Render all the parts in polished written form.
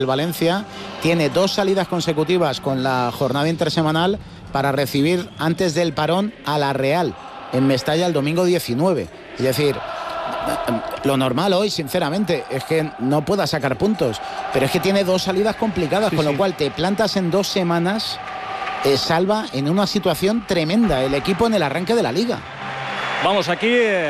El Valencia tiene 2 salidas consecutivas con la jornada intersemanal para recibir antes del parón a la Real en Mestalla el domingo 19. Es decir, lo normal hoy, sinceramente, es que no pueda sacar puntos, pero es que tiene 2 salidas complicadas, con lo cual te plantas en 2 semanas, salva en una situación tremenda el equipo en el arranque de la Liga. Vamos, aquí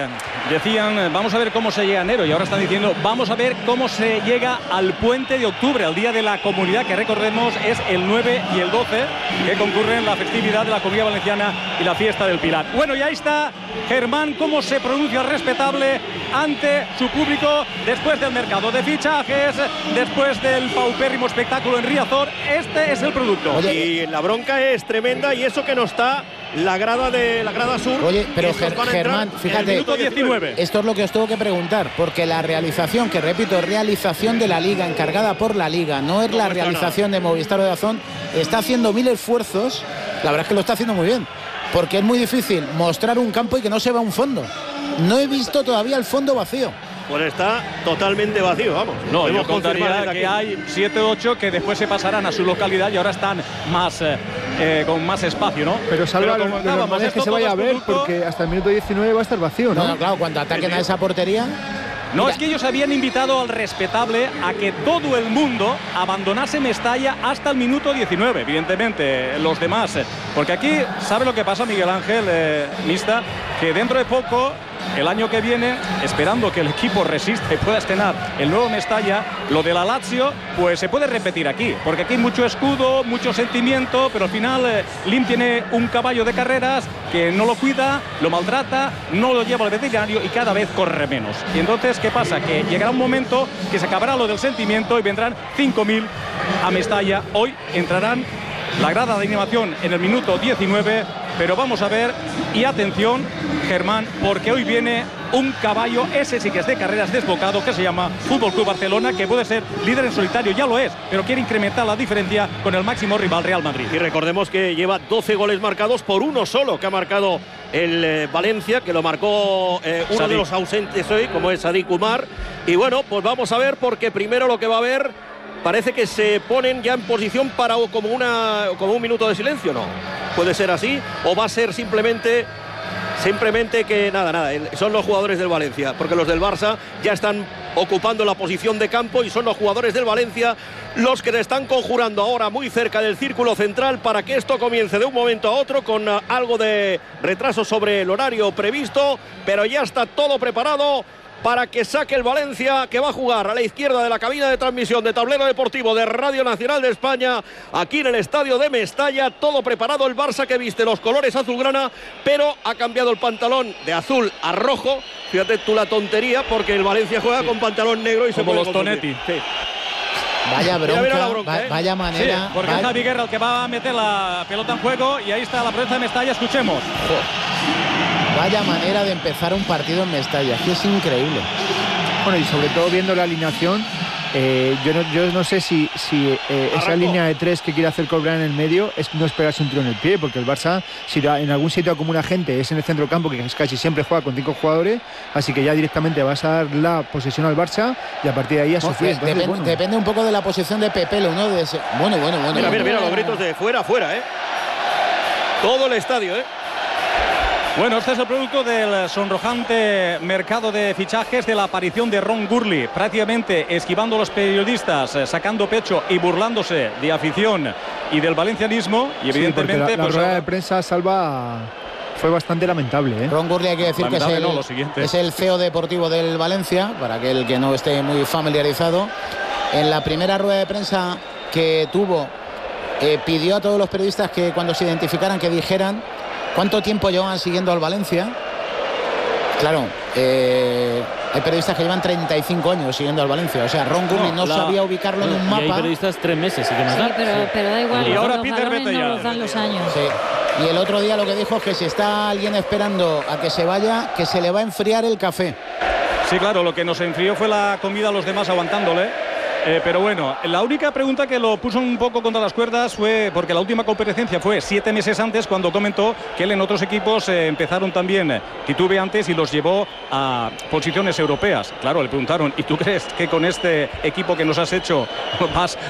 decían, vamos a ver cómo se llega a enero, y ahora están diciendo, vamos a ver cómo se llega al puente de octubre, al Día de la Comunidad, que recordemos es el 9 y el 12, que concurren la festividad de la Comunidad Valenciana y la Fiesta del Pilar. Bueno, y ahí está Germán, cómo se pronuncia respetable ante su público después del mercado de fichajes, después del paupérrimo espectáculo en Riazor. Este es el producto. Oye, y la bronca es tremenda, y eso que no está la grada sur. Oye, pero Germán, fíjate, minuto 19. Esto es lo que os tengo que preguntar, porque la realización, que repito, es realización de la Liga, encargada por la Liga, no es la realización de Movistar o de Dazón, está haciendo 1000 esfuerzos, la verdad es que lo está haciendo muy bien, porque es muy difícil mostrar un campo y que no se vea un fondo. No he visto todavía el fondo vacío. Pues está totalmente vacío, vamos. No, yo contaría que hay 7 o 8 que después se pasarán a su localidad y ahora están más con más espacio, ¿no? Pero salva lo normal es que se vaya a ver, porque hasta el minuto 19 va a estar vacío, ¿no? No, claro, cuando ataquen a esa portería. No, es que ellos habían invitado al respetable a que todo el mundo abandonase Mestalla hasta el minuto 19, evidentemente, los demás. Porque aquí, ¿sabe lo que pasa, Miguel Ángel, Mista? Que dentro de poco, el año que viene, esperando que el equipo resista y pueda estrenar el nuevo Mestalla, lo de la Lazio, pues se puede repetir aquí. Porque aquí hay mucho escudo, mucho sentimiento, pero al final Lim tiene un caballo de carreras que no lo cuida, lo maltrata, no lo lleva al veterinario y cada vez corre menos. Y entonces, ¿qué pasa? Que llegará un momento que se acabará lo del sentimiento y vendrán 5.000 a Mestalla. Hoy entrarán la grada de animación en el minuto 19, pero vamos a ver, y atención, Germán, porque hoy viene un caballo, ese sí que es de carreras desbocado, que se llama Fútbol Club Barcelona, que puede ser líder en solitario, ya lo es, pero quiere incrementar la diferencia con el máximo rival, Real Madrid. Y recordemos que lleva 12 goles marcados por uno solo que ha marcado el Valencia, que lo marcó uno de los ausentes hoy, como es Sadik Umar. Y bueno, pues vamos a ver, porque primero lo que va a haber, parece que se ponen ya en posición para como un minuto de silencio, ¿no? Puede ser así, o va a ser simplemente que nada, son los jugadores del Valencia, porque los del Barça ya están ocupando la posición de campo y son los jugadores del Valencia los que le están conjurando ahora muy cerca del círculo central para que esto comience de un momento a otro, con algo de retraso sobre el horario previsto, pero ya está todo preparado para que saque el Valencia, que va a jugar a la izquierda de la cabina de transmisión de Tablero Deportivo de Radio Nacional de España, aquí en el estadio de Mestalla. Todo preparado, el Barça que viste los colores azulgrana, pero ha cambiado el pantalón de azul a rojo. Fíjate tú la tontería, porque el Valencia juega con pantalón negro y como se los Tonetti. Sí. Vaya bronca, mira la bronca, vaya manera. Sí, porque es Javi Guerra el que va a meter la pelota en juego, y ahí está la prensa de Mestalla, escuchemos. Vaya manera de empezar un partido en Mestalla, que es increíble. Bueno, y sobre todo viendo la alineación, yo no sé si esa línea de 3 que quiere hacer Corberán en el medio es no esperarse un tiro en el pie, porque el Barça, si en algún sitio acumula gente, es en el centro campo, que casi siempre juega con 5 jugadores, así que ya directamente vas a dar la posesión al Barça y a partir de ahí a sufrir. Depende un poco de la posición de Pepelo, ¿no? Bueno. Mira los gritos de fuera, todo el estadio, Bueno, este es el producto del sonrojante mercado de fichajes, de la aparición de Ron Gurley, prácticamente esquivando a los periodistas, sacando pecho y burlándose de afición y del valencianismo. Y evidentemente la rueda de prensa, Salva, fue bastante lamentable, Ron Gurley, hay que decir que es el CEO deportivo del Valencia, para aquel que no esté muy familiarizado. En la primera rueda de prensa que tuvo, pidió a todos los periodistas que cuando se identificaran, que dijeran ¿cuánto tiempo llevan siguiendo al Valencia? Claro, hay periodistas que llevan 35 años siguiendo al Valencia. O sea, Ron Gurley no sabía ubicarlo en un mapa. Y hay periodistas 3 meses. ¿Y qué más da? Pero da igual. Y ahora Peter Vete ya. Los dan los años. Sí. Y el otro día lo que dijo es que si está alguien esperando a que se vaya, que se le va a enfriar el café. Sí, claro, lo que nos enfrió fue la comida a los demás aguantándole. Pero bueno, la única pregunta que lo puso un poco contra las cuerdas fue porque la última comparecencia fue 7 meses antes, cuando comentó que él en otros equipos empezaron también titubeantes y los llevó a posiciones europeas. Claro, le preguntaron, ¿y tú crees que con este equipo que nos has hecho vas